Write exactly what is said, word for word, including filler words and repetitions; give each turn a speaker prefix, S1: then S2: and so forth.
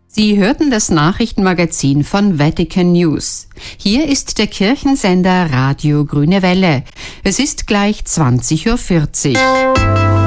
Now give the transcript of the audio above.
S1: Sie hörten das Nachrichtenmagazin von Vatican News. Hier ist der Kirchensender Radio Grüne Welle. Es ist gleich zwanzig Uhr vierzig.